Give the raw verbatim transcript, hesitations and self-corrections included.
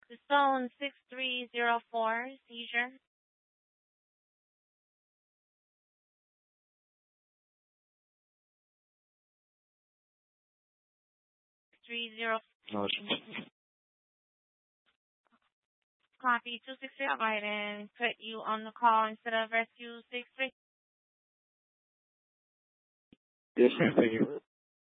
The phone six three zero four, seizure. three zero. No. Copy two six three. I'll go ahead and put you on the call instead of rescue six three. Yes, ma'am. Thank you.